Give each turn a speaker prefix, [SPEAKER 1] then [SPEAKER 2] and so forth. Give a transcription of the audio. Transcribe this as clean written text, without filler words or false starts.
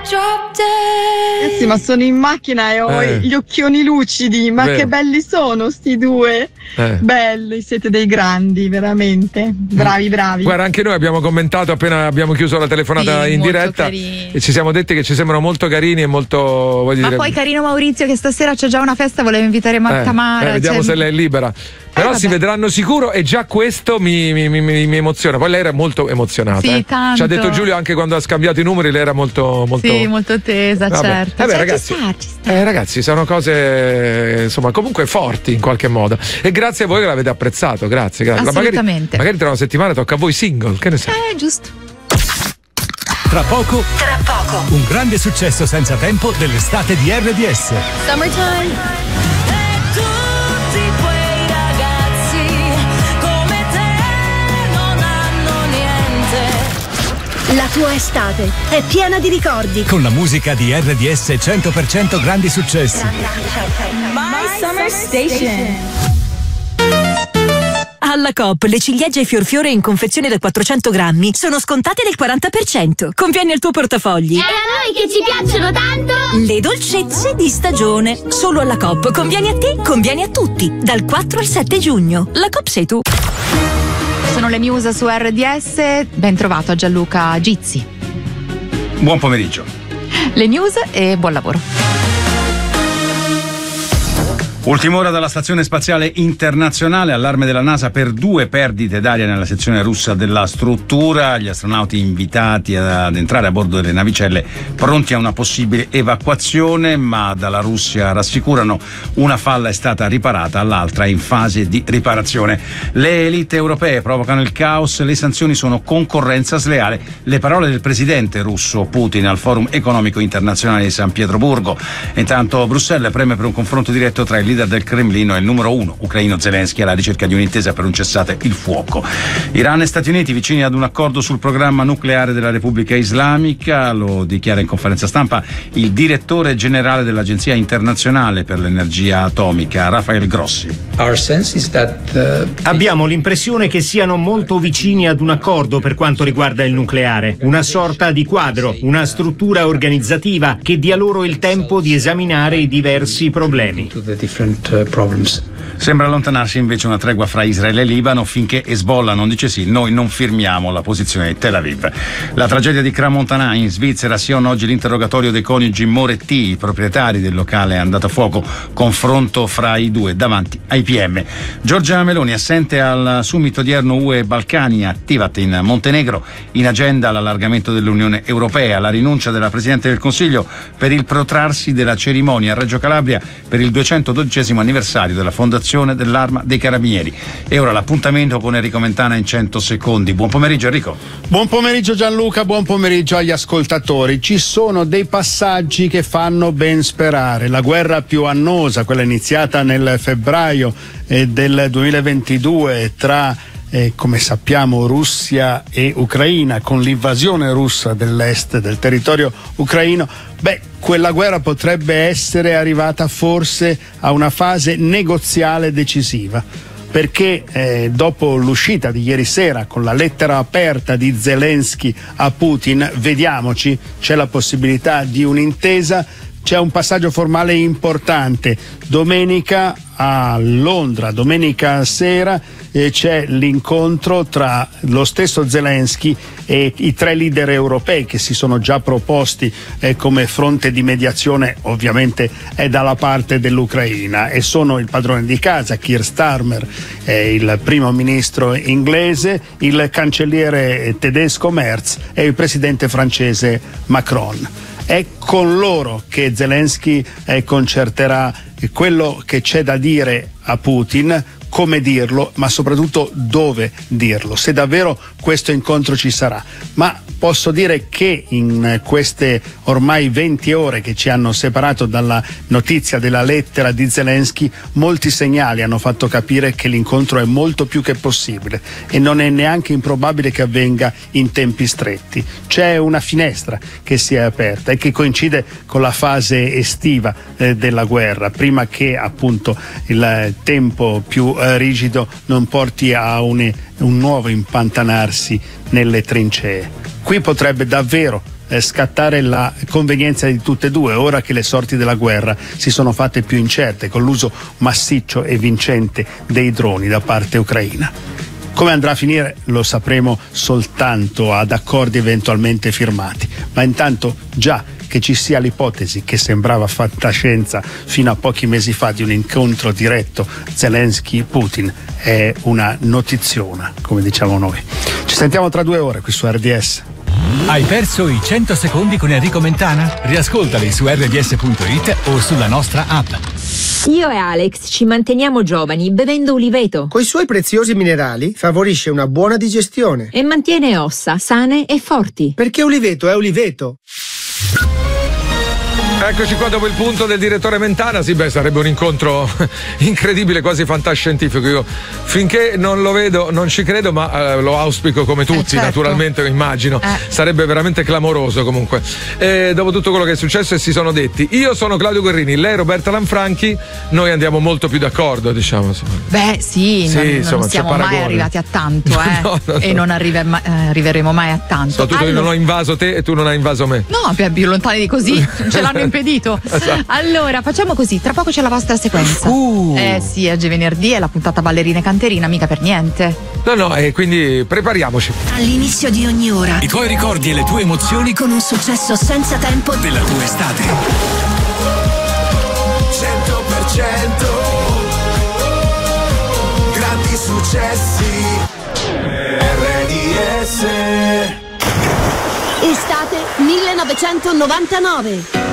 [SPEAKER 1] Sì, ma sono in macchina e ho gli occhioni lucidi, ma che belli sono sti due. Belli, siete dei grandi, veramente. Bravi.
[SPEAKER 2] Guarda, anche noi abbiamo commentato appena abbiamo chiuso la telefonata in diretta
[SPEAKER 3] carini.
[SPEAKER 2] E ci siamo detti che ci sembrano molto carini e molto,
[SPEAKER 3] ma poi carino Maurizio che stasera c'è già una festa, voleva invitare Marta Mara.
[SPEAKER 2] Vediamo se lei è libera. Però si vedranno sicuro e già questo mi emoziona. Poi lei era molto emozionata.
[SPEAKER 3] Sì, tanto.
[SPEAKER 2] Ci ha detto Giulio anche quando ha scambiato i numeri, lei era molto
[SPEAKER 3] sì, molto tesa, certo.
[SPEAKER 2] Ragazzi, ci sta. Ragazzi, sono cose insomma comunque forti in qualche modo. E grazie a voi che l'avete apprezzato, grazie.
[SPEAKER 3] Assolutamente.
[SPEAKER 2] Magari tra una settimana tocca a voi single, che ne sai?
[SPEAKER 3] Giusto.
[SPEAKER 4] Tra poco un grande successo senza tempo dell'estate di RDS.
[SPEAKER 3] Summertime.
[SPEAKER 5] La tua estate è piena di ricordi.
[SPEAKER 4] Con la musica di RDS 100% grandi successi.
[SPEAKER 5] My Summer Station.
[SPEAKER 6] Alla Coop le ciliegie Fiorfiore in confezione da 400 grammi sono scontate del 40%. Conviene al tuo portafogli.
[SPEAKER 5] E a noi che ci piacciono tanto!
[SPEAKER 6] Le dolcezze di stagione. Solo alla Coop. Conviene a te, conviene a tutti. Dal 4 al 7 giugno. La Coop sei tu.
[SPEAKER 3] Sono le news su RDS. Ben trovato a Gianluca Gizzi.
[SPEAKER 7] Buon pomeriggio.
[SPEAKER 3] Le news e buon lavoro.
[SPEAKER 7] Ultima ora dalla Stazione Spaziale Internazionale, allarme della NASA per 2 perdite d'aria nella sezione russa della struttura. Gli astronauti invitati ad entrare a bordo delle navicelle pronti a una possibile evacuazione, ma dalla Russia rassicurano una falla è stata riparata, l'altra è in fase di riparazione. Le elite europee provocano il caos, le sanzioni sono concorrenza sleale, le parole del presidente russo Putin al Forum economico internazionale di San Pietroburgo. Intanto Bruxelles preme per un confronto diretto tra il leader del Cremlino e il numero 1 ucraino Zelensky alla ricerca di un'intesa per un cessate il fuoco. Iran e Stati Uniti vicini ad un accordo sul programma nucleare della Repubblica Islamica, lo dichiara in conferenza stampa il direttore generale dell'Agenzia Internazionale per l'Energia Atomica, Rafael Grossi.
[SPEAKER 8] Abbiamo l'impressione che siano molto vicini ad un accordo per quanto riguarda il nucleare, una sorta di quadro, una struttura organizzativa che dia loro il tempo di esaminare i diversi problemi.
[SPEAKER 7] Sembra allontanarsi invece una tregua fra Israele e Libano finché Hezbollah non dice sì, noi non firmiamo la posizione di Tel Aviv. La tragedia di Crans-Montana in Svizzera, Sion oggi l'interrogatorio dei coniugi Moretti, i proprietari del locale è andato a fuoco, confronto fra i due davanti ai PM. Giorgia Meloni assente al summit odierno UE Balcani, attivata in Montenegro, in agenda l'allargamento dell'Unione Europea, la rinuncia della Presidente del Consiglio per il protrarsi della cerimonia a Reggio Calabria per il 212° anniversario della fondazione dell'Arma dei Carabinieri. E ora l'appuntamento con Enrico Mentana in 100 secondi. Buon pomeriggio Enrico.
[SPEAKER 9] Buon pomeriggio Gianluca, buon pomeriggio agli ascoltatori. Ci sono dei passaggi che fanno ben sperare. La guerra più annosa, quella iniziata nel febbraio del 2022 tra come sappiamo Russia e Ucraina, con l'invasione russa dell'est del territorio ucraino, quella guerra potrebbe essere arrivata forse a una fase negoziale decisiva, perché dopo l'uscita di ieri sera con la lettera aperta di Zelensky a Putin, vediamoci, c'è la possibilità di un'intesa. C'è un passaggio formale importante. Domenica a Londra, domenica sera, c'è l'incontro tra lo stesso Zelensky e i 3 leader europei che si sono già proposti come fronte di mediazione, ovviamente è dalla parte dell'Ucraina, e sono il padrone di casa Keir Starmer, il primo ministro inglese, il cancelliere tedesco Merz e il presidente francese Macron. È con loro che Zelensky concerterà quello che c'è da dire a Putin, come dirlo, ma soprattutto dove dirlo, se davvero questo incontro ci sarà. Ma posso dire che in queste ormai 20 ore che ci hanno separato dalla notizia della lettera di Zelensky, molti segnali hanno fatto capire che l'incontro è molto più che possibile e non è neanche improbabile che avvenga in tempi stretti. C'è una finestra che si è aperta e che coincide con la fase estiva della guerra, prima che appunto il tempo più rigido non porti a un nuovo impantanarsi nelle trincee. Qui potrebbe davvero scattare la convenienza di tutte e due, ora che le sorti della guerra si sono fatte più incerte con l'uso massiccio e vincente dei droni da parte ucraina. Come andrà a finire lo sapremo soltanto ad accordi eventualmente firmati, ma intanto già che ci sia l'ipotesi, che sembrava fantascienza fino a pochi mesi fa, di un incontro diretto Zelensky-Putin è una notiziona, come diciamo noi. Ci sentiamo tra 2 ore qui su RDS.
[SPEAKER 4] Hai perso i 100 secondi con Enrico Mentana? Riascoltali su rds.it o sulla nostra app.
[SPEAKER 10] Io e Alex ci manteniamo giovani bevendo uliveto.
[SPEAKER 11] Coi suoi preziosi minerali favorisce una buona digestione
[SPEAKER 10] e mantiene ossa sane e forti.
[SPEAKER 11] Perché uliveto è uliveto.
[SPEAKER 2] Eccoci qua dopo il punto del direttore Mentana. Sì, beh, sarebbe un incontro incredibile, quasi fantascientifico. Io finché non lo vedo non ci credo, ma lo auspico come tutti, certo. Naturalmente, immagino. Sarebbe veramente clamoroso comunque. Dopo tutto quello che è successo e si sono detti. Io sono Claudio Guerrini, lei Roberta Lanfranchi, noi andiamo molto più d'accordo, diciamo.
[SPEAKER 3] Beh, sì, non siamo mai arrivati a tanto, no, e non arriveremo mai a tanto.
[SPEAKER 2] Soprattutto io non ho invaso te e tu non hai invaso me.
[SPEAKER 3] No, più lontani di così, ce l'hanno impedito. Esatto. Allora, facciamo così, tra poco c'è la vostra sequenza. Sì, oggi è venerdì, è la puntata ballerina e canterina, mica per niente.
[SPEAKER 2] No, e quindi prepariamoci.
[SPEAKER 5] All'inizio di ogni ora,
[SPEAKER 4] i tuoi ricordi e le tue emozioni
[SPEAKER 5] con un successo senza tempo
[SPEAKER 4] della tua estate.
[SPEAKER 12] 100% grandi successi. RDS
[SPEAKER 5] Estate 1999.